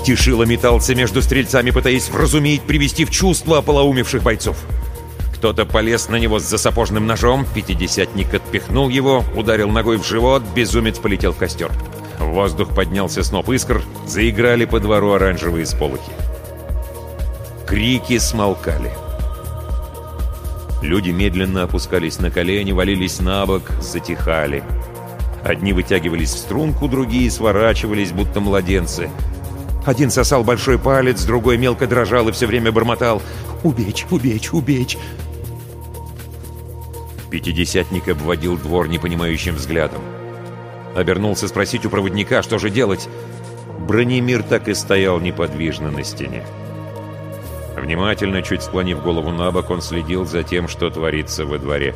Тишила метался между стрельцами, пытаясь вразумить, привести в чувство ополоумевших бойцов. Кто-то полез на него с засапожным ножом, пятидесятник отпихнул его, ударил ногой в живот, безумец полетел в костер. В воздух поднялся сноп искр, заиграли по двору оранжевые сполохи. Крики смолкали. Люди медленно опускались на колени, валились на бок, затихали. Одни вытягивались в струнку, другие сворачивались, будто младенцы. Один сосал большой палец, другой мелко дрожал и все время бормотал: «Убечь, убечь, убечь!» Пятидесятник обводил двор непонимающим взглядом. Обернулся спросить у проводника, что же делать. Бронемир так и стоял неподвижно на стене. Внимательно, чуть склонив голову на бок, он следил за тем, что творится во дворе.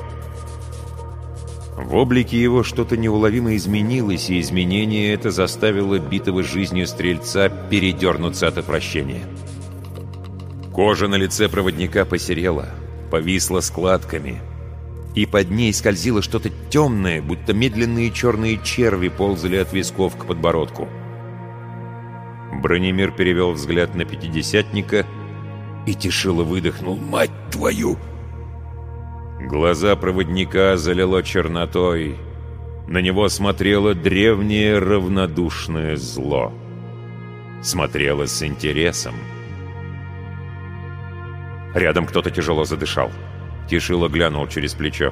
В облике его что-то неуловимо изменилось, и изменение это заставило битого жизнью стрельца передернуться от отвращения. Кожа на лице проводника посерела, повисла складками, и под ней скользило что-то темное, будто медленные черные черви ползали от висков к подбородку. Бронемир перевел взгляд на пятидесятника и Тишила выдохнул: «Мать твою!» Глаза проводника залило чернотой. На него смотрело древнее равнодушное зло. Смотрело с интересом. Рядом кто-то тяжело задышал. Тишила глянул через плечо.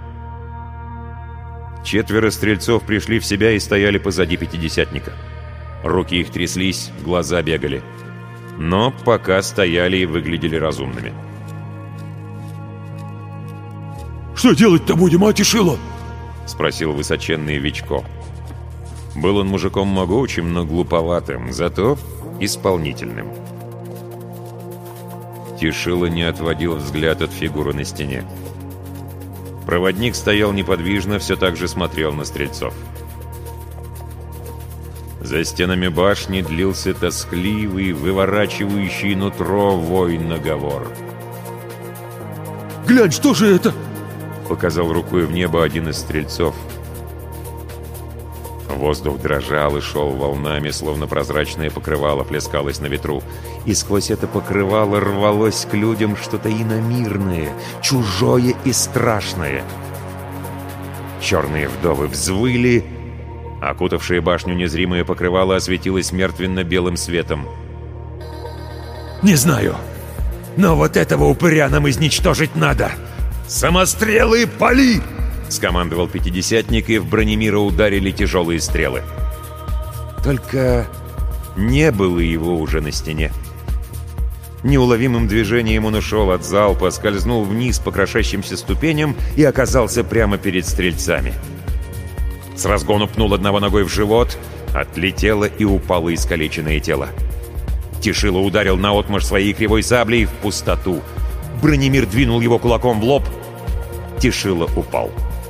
Четверо стрельцов пришли в себя и стояли позади пятидесятника. Руки их тряслись, глаза бегали. Но пока стояли и выглядели разумными. «Что делать-то будем, а, Тишила?» — спросил высоченный Вичко. Был он мужиком могучим, но глуповатым, зато исполнительным. Тишила не отводил взгляд от фигуры на стене. Проводник стоял неподвижно, все так же смотрел на стрельцов. За стенами башни длился тоскливый, выворачивающий нутро вой-наговор. «Глянь, что же это?» — показал рукой в небо один из стрельцов. Воздух дрожал и шел волнами, словно прозрачное покрывало плескалось на ветру. И сквозь это покрывало рвалось к людям что-то иномирное, чужое и страшное. Черные вдовы взвыли, окутавшее башню незримое покрывало осветилось мертвенно-белым светом. «Не знаю, но вот этого упыря нам изничтожить надо! Самострелы, пали!» — скомандовал пятидесятник, и в Бронемира ударили тяжелые стрелы. Только не было его уже на стене. Неуловимым движением он ушел от залпа, скользнул вниз по крошащимся ступеням и оказался прямо перед стрельцами. С разгону пнул одного ногой в живот, отлетело и упало искалеченное тело. Тишила ударил наотмашь своей кривой саблей в пустоту. Бронемир двинул его кулаком в лоб. Тишила упал.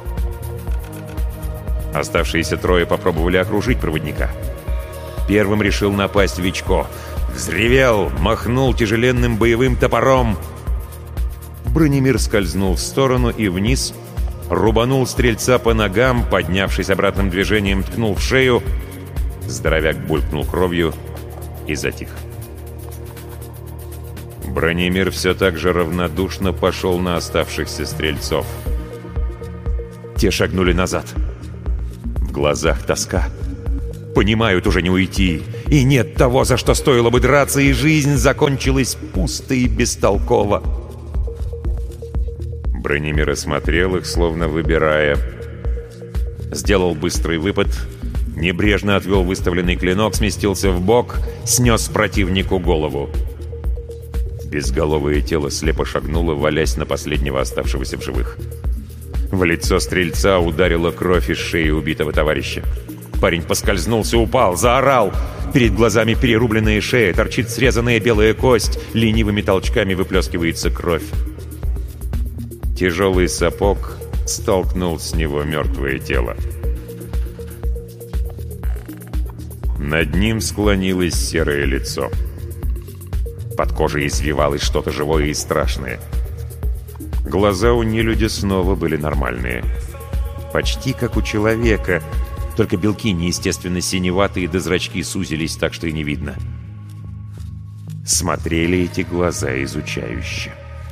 Оставшиеся трое попробовали окружить проводника. Первым решил напасть Вичко. Взревел, махнул тяжеленным боевым топором. Бронемир скользнул в сторону и вниз, рубанул стрельца по ногам, поднявшись обратным движением, ткнул в шею. Здоровяк булькнул кровью и затих. Бронемир все так же равнодушно пошел на оставшихся стрельцов. Те шагнули назад. В глазах тоска. Понимают, уже не уйти. И нет того, за что стоило бы драться, и жизнь закончилась пусто и бестолково. Бронемир осмотрел их, словно выбирая. Сделал быстрый выпад, небрежно отвел выставленный клинок, сместился вбок, снес противнику голову. Безголовое тело слепо шагнуло, валясь на последнего оставшегося в живых. В лицо стрельца ударила кровь из шеи убитого товарища. Парень поскользнулся, упал, заорал. Перед глазами перерубленная шея, торчит срезанная белая кость, ленивыми толчками выплескивается кровь. Тяжелый сапог столкнул с него мертвое тело. Над ним склонилось серое лицо. Под кожей извивалось что-то живое и страшное. Глаза у нелюдя снова были нормальные. Почти как у человека, только белки неестественно синеватые, да зрачки сузились так, что и не видно. Смотрели эти глаза изучающе.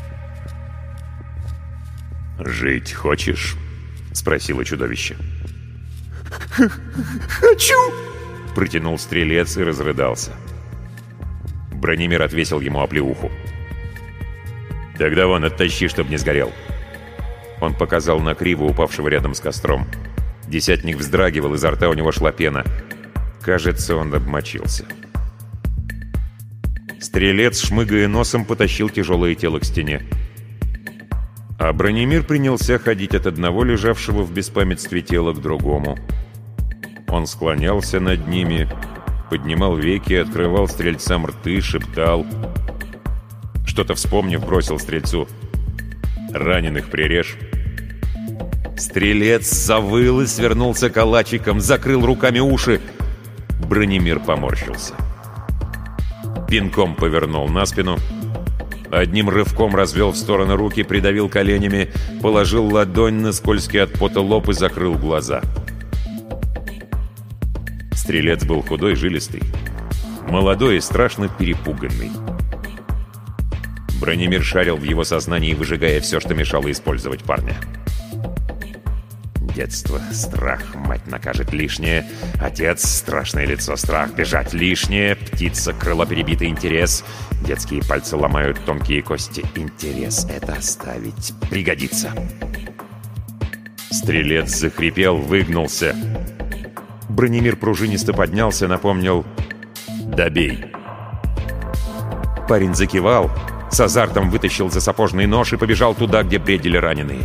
«Жить хочешь?» — спросило чудовище. «Хочу!» — протянул стрелец и разрыдался. Бронемир отвесил ему оплеуху. «Тогда вон, оттащи, чтоб не сгорел». Он показал на криво упавшего рядом с костром. Десятник вздрагивал, изо рта у него шла пена. Кажется, он обмочился. Стрелец, шмыгая носом, потащил тяжелое тело к стене. А Бронемир принялся ходить от одного лежавшего в беспамятстве тела к другому. Он склонялся над ними, поднимал веки, открывал стрельцам рты, шептал. Что-то вспомнив, бросил стрельцу: «Раненых прирежь». Стрелец завыл и свернулся калачиком, закрыл руками уши. Бронемир поморщился. Пинком повернул на спину, одним рывком развел в стороны руки, придавил коленями, положил ладонь на скользкий от пота лоб и закрыл глаза. Стрелец был худой, жилистый, молодой и страшно перепуганный. Бронемир шарил в его сознании, выжигая все, что мешало использовать парня. Детство, страх, мать накажет лишнее. Отец, страшное лицо, страх, бежать лишнее. Птица, крыло перебитый, интерес. Детские пальцы ломают тонкие кости. Интерес это оставить, пригодится. Стрелец захрипел, выгнулся. Бронемир пружинисто поднялся, напомнил: «Добей». Парень закивал, с азартом вытащил за сапожный нож и побежал туда, где бредили раненые.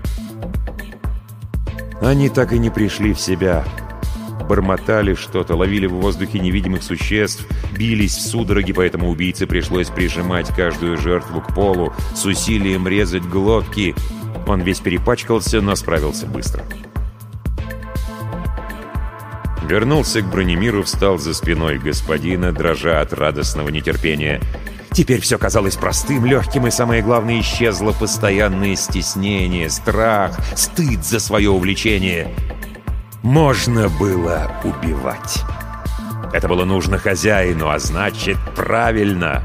Они так и не пришли в себя. Бормотали что-то, ловили в воздухе невидимых существ, бились в судороги, поэтому убийце пришлось прижимать каждую жертву к полу, с усилием резать глотки. Он весь перепачкался, но справился быстро. Вернулся к Бронемиру, встал за спиной господина, дрожа от радостного нетерпения. Теперь все казалось простым, легким, и самое главное, исчезло постоянное стеснение, страх, стыд за свое увлечение. Можно было убивать. Это было нужно хозяину, а значит, правильно.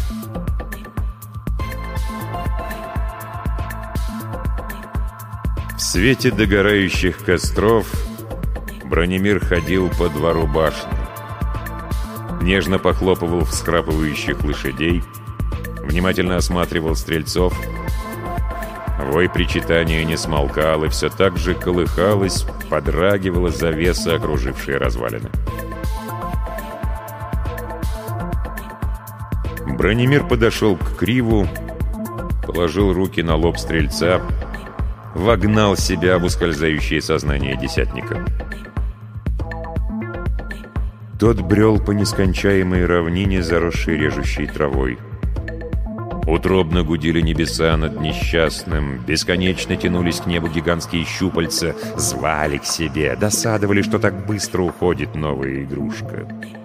В свете догорающих костров Бронемир ходил по двору башни. Нежно похлопывал всхрапывающих лошадей, внимательно осматривал стрельцов. Вой причитания не смолкал, и все так же колыхалась, подрагивала завеса, окружившая развалины. Бронемир подошел к криву, положил руки на лоб стрельца, вогнал себя в ускользающее сознание десятника. Тот брел по нескончаемой равнине, заросшей режущей травой. Утробно гудели небеса над несчастным, бесконечно тянулись к небу гигантские щупальца, звали к себе, досадовали, что так быстро уходит новая игрушка.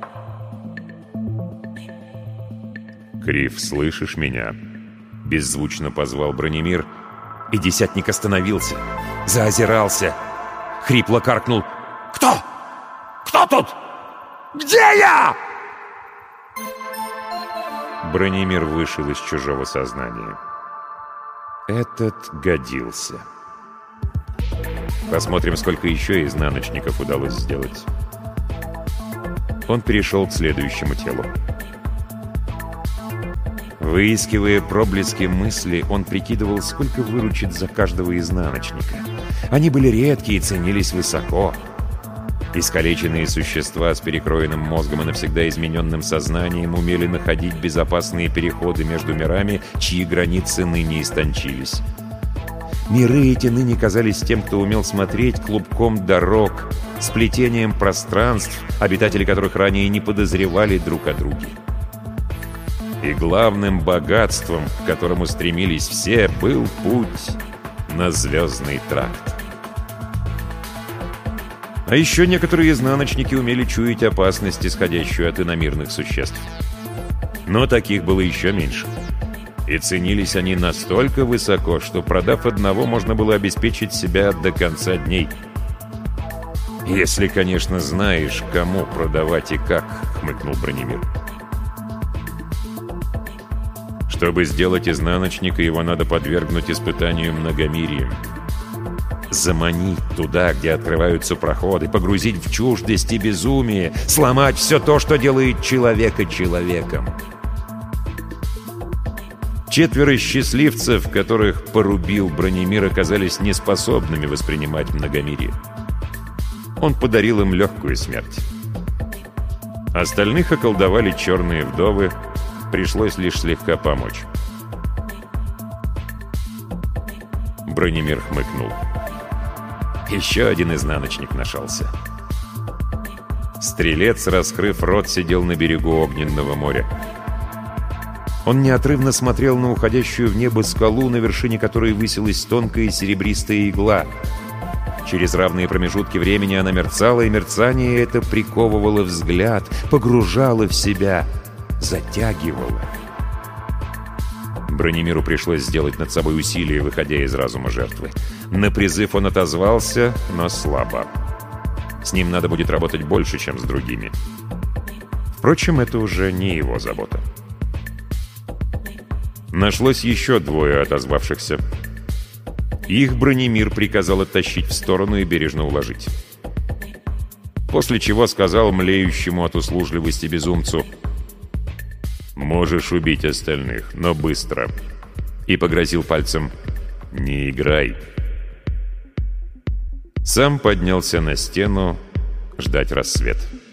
«Крив, слышишь меня?» — беззвучно позвал Бронемир, и десятник остановился, заозирался, хрипло каркнул: «Кто? Кто тут? Где я?» Бронемир вышел из чужого сознания. Этот годился. Посмотрим, сколько еще изнаночников удалось сделать. Он перешел к следующему телу. Выискивая проблески мысли, он прикидывал, сколько выручит за каждого изнаночника. Они были редкие и ценились высоко. Искалеченные существа с перекроенным мозгом и навсегда измененным сознанием умели находить безопасные переходы между мирами, чьи границы ныне истончились. Миры эти ныне казались тем, кто умел смотреть, клубком дорог, сплетением пространств, обитатели которых ранее не подозревали друг о друге. И главным богатством, к которому стремились все, был путь на Звездный тракт. А еще некоторые изнаночники умели чуять опасность, исходящую от иномирных существ. Но таких было еще меньше. И ценились они настолько высоко, что, продав одного, можно было обеспечить себя до конца дней. «Если, конечно, знаешь, кому продавать и как», — хмыкнул Бронемир. Чтобы сделать изнаночника, его надо подвергнуть испытанию многомирием. Заманить туда, где открываются проходы, погрузить в чуждость и безумие, сломать все то, что делает человека человеком. 4 счастливцев, которых порубил Бронемир, оказались неспособными воспринимать многомирие. Он подарил им легкую смерть. Остальных околдовали черные вдовы, пришлось лишь слегка помочь. Бронемир хмыкнул. Еще один изнаночник нашелся. Стрелец, раскрыв рот, сидел на берегу огненного моря. Он неотрывно смотрел на уходящую в небо скалу, на вершине которой высилась тонкая серебристая игла. Через равные промежутки времени она мерцала, и мерцание это приковывало взгляд, погружало в себя, затягивало. Бронемиру пришлось сделать над собой усилие, выходя из разума жертвы. На призыв он отозвался, но слабо. С ним надо будет работать больше, чем с другими. Впрочем, это уже не его забота. Нашлось еще 2 отозвавшихся. Их Бронемир приказал оттащить в сторону и бережно уложить. После чего сказал млеющему от услужливости безумцу: «Можешь убить остальных, но быстро». И погрозил пальцем: «Не играй». Сам поднялся на стену ждать рассвет.